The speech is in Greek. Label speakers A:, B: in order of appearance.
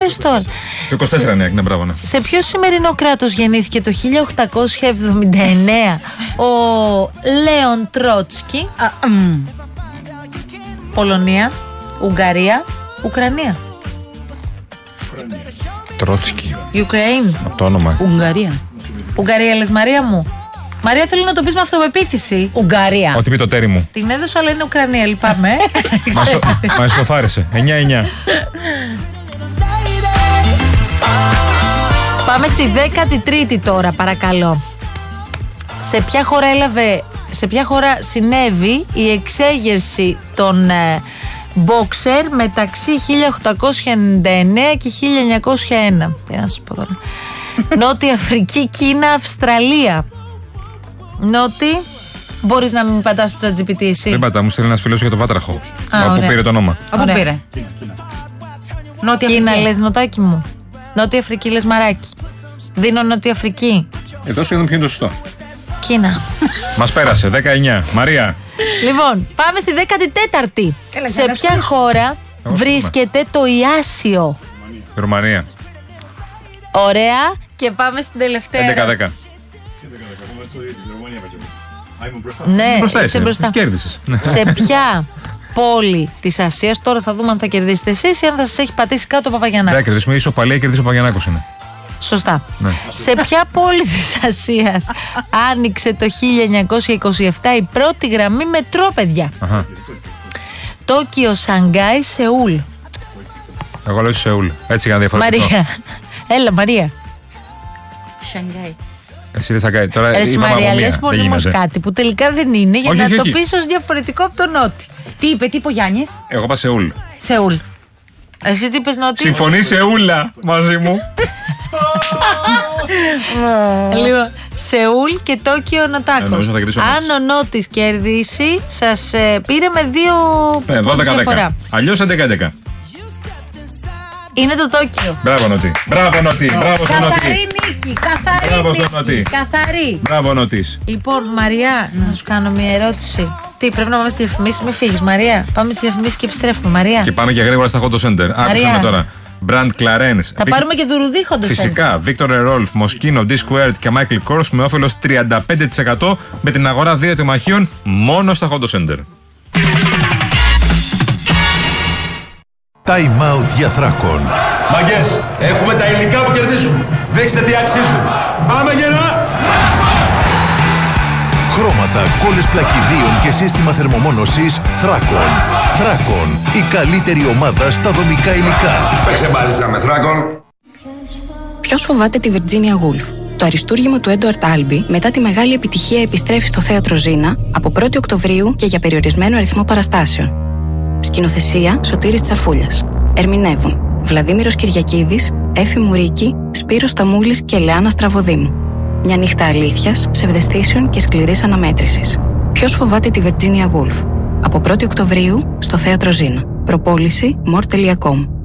A: έως τώρα.
B: Το 24 ναι, είναι μπράβο, ναι.
A: Σε ποιο σημερινό κράτος γεννήθηκε το 1879 ο Λέον Τρότσκι? Πολωνία, Ουγγαρία, Ουκρανία.
B: Τρότσκι.
A: Ukraine.
B: Από το όνομα.
C: Ουγγαρία.
A: Ουγγαρία λες, Μαρία μου? Μαρία, θέλω να το πεις με αυτοπεποίθηση.
C: Ουγγαρία.
B: Ό,τι πει το τέρι μου.
A: Την έδωσα, αλλά είναι Ουκρανία, λυπάμαι.
B: Μα ισοφάρισε. 9-9.
A: Πάμε στη 13η τώρα, παρακαλώ. Σε ποια χώρα συνέβη η εξέγερση των μπόξερ μεταξύ 1899 και 1901? Τι να σας πω τώρα. Νότια Αφρική, Κίνα, Αυστραλία. Νότι, μπορείς να μην πατάς το ChatGPT εσύ?
B: Δεν πατά, μου στείλει ένας φίλος για το Βάτραχο. Από
A: ωραία.
B: πού πήρε το όνομα?
C: Από πού πήρε? Νότια
A: Κίνα
C: Αφρική.
A: λες, νοτάκι μου? Νότια Αφρική λες, μαράκι? Δίνω Νότια Αφρική.
B: Εδώ σχεδόν ποιο είναι το σωστό.
A: Κίνα.
B: Μας πέρασε, 19. Μαρία.
A: Λοιπόν, πάμε στη 14η.
C: Καλά,
A: Σε
C: καλά,
A: ποια χώρα βρίσκεται το Ιάσιο?
B: Ρουμανία.
A: Ωραία. Και πάμε στην τελευταία.
B: 11-10.
A: Ναι,
B: Μπροστά
A: είσαι μπροστά.
B: Κέρδισες.
A: Σε ποια πόλη της Ασίας, τώρα θα δούμε αν θα κερδίσετε εσείς ή αν θα σας έχει πατήσει κάτω ο
B: Δεν
A: Παπαγιαννάκης.
B: κερδίσουμε, ισοπαλία, κερδίσει ο Παπαγιαννάκος είναι.
A: Σωστά.
B: Ναι.
A: Σε ποια πόλη της Ασίας άνοιξε το 1927 η πρώτη γραμμή μετρό, παιδιά?
B: Αχα.
A: Τόκιο, Σανγκάι, Σεούλ.
B: Εγώ λέω Σεούλ. Έτσι για να διαφορετικό.
A: Μαρία. Έλα, Μαρία.
C: Σανγκάι.
B: Εσύ δεν θα κάνει. Τώρα
A: Εσύ,
B: είπαμε
A: Μαρία,
B: από μία.
A: λες
B: Δεν
A: μονίμως
B: γίνεται.
A: κάτι που τελικά δεν είναι, για
B: Όχι,
A: να
B: όχι,
A: το
B: όχι.
A: πεις ως διαφορετικό από το Νότι.
C: Τι είπε ο Γιάννης?
B: Εγώ είπα Σεούλ.
A: Σεούλ. Εσύ τι είπες, Νότι?
B: Συμφωνεί Σεούλα μαζί μου.
A: Λοιπόν, Σεούλ και Τόκιο, Νοτάκος.
B: νομίζω θα κερδίσω ο Νότης.
A: Αν ο Νότης κερδίσει, σας πήρε με 2
B: Ναι,
A: πόντους
B: 12-10.
A: διαφορά.
B: Αλλιώς 11-11.
A: Είναι το Τόκιο.
B: Μπράβο Νότι. Μπράβο Νότι. Μπράβο στον
A: Καθαρή
B: Νότι.
A: νίκη, καθαρή
B: Μπράβο στον
A: νίκη,
B: Νότι.
A: καθαρή.
B: Μπράβο Νότης.
A: Λοιπόν, Μαριά, να σου κάνω μια ερώτηση. Τι, πρέπει να πάμε στη διαφημίση? Μην φύγεις, Μαρία. Πάμε στη διαφημίση και επιστρέφουμε, Μαρία.
B: Και πάμε και γρήγορα στα Hot Center. Άκουσα με τώρα. Brand Clarence.
A: Θα πάρουμε και δουρουδίχοντος.
B: Φυσικά, Victor Rolf, Moschino, D-Squared και Michael Kors με όφελος 35% με την αγορά 2 τεμαχίων μόνο στα Hot Center.
D: Time out για Θράκον.
E: Μαγκές, έχουμε τα υλικά που κερδίζουν. Δείξτε τι αξίζουν. Πάμε γερά!
D: Χρώματα, κόλλες πλακιδίων και σύστημα θερμομόνωσης Θράκον. Θράκον, η καλύτερη ομάδα στα δομικά υλικά.
E: Παίξε μπάλιτσα με Θράκον.
F: Ποιος φοβάται τη Virginia Woolf? Το αριστούργημα του Έντουαρτ Άλμπι μετά τη μεγάλη επιτυχία επιστρέφει στο θέατρο Ζήνα από 1η Οκτωβρίου και για περιορισμένο αριθμό παραστάσεων. Σκηνοθεσία Σωτήρης Τσαφούλιας. Ερμηνεύουν Βλαδίμηρος Κυριακίδης, Έφη Μουρίκη, Σπύρος Ταμούλης και Λεάνα Στραβοδήμου. Μια νύχτα αλήθειας, ψευδαισθήσεων και σκληρής αναμέτρησης. Ποιος φοβάται τη Virginia Woolf? Από 1η Οκτωβρίου στο θέατρο Ζήνα. Προπόληση more.com.